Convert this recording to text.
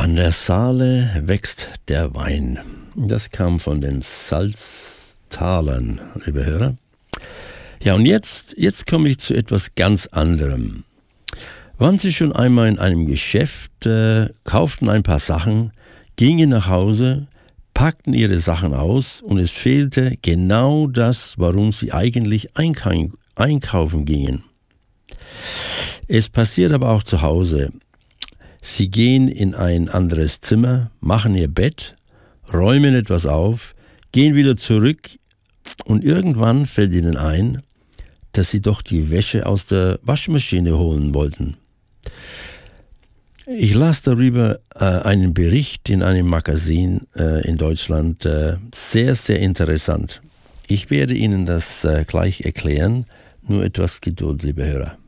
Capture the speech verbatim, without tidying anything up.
An der Saale wächst der Wein. Das kam von den Salztalern, liebe Hörer. Ja, und jetzt, jetzt komme ich zu etwas ganz anderem. Waren Sie schon einmal in einem Geschäft, äh, kauften ein paar Sachen, gingen nach Hause, packten Ihre Sachen aus und es fehlte genau das, warum Sie eigentlich einkau- einkaufen gingen. Es passiert aber auch zu Hause. Sie gehen in ein anderes Zimmer, machen ihr Bett, räumen etwas auf, gehen wieder zurück und irgendwann fällt ihnen ein, dass sie doch die Wäsche aus der Waschmaschine holen wollten. Ich las darüber äh, einen Bericht in einem Magazin äh, in Deutschland, äh, sehr, sehr interessant. Ich werde Ihnen das äh, gleich erklären, nur etwas Geduld, liebe Hörer.